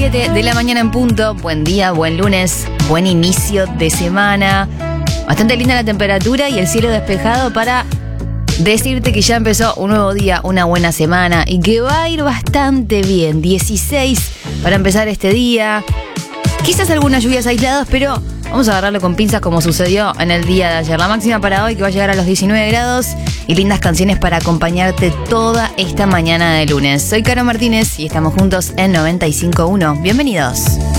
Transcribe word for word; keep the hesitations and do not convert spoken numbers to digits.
siete de la mañana en punto. Buen día, buen lunes, buen inicio de semana. Bastante linda la temperatura y el cielo despejado para decirte que ya empezó un nuevo día, una buena semana y que va a ir bastante bien. dieciséis para empezar este día. Quizás algunas lluvias aisladas, pero vamos a agarrarlo con pinzas como sucedió en el día de ayer. La máxima para hoy que va a llegar a los diecinueve grados y lindas canciones para acompañarte toda esta mañana de lunes. Soy Caro Martínez y estamos juntos en noventa y cinco punto uno. Bienvenidos.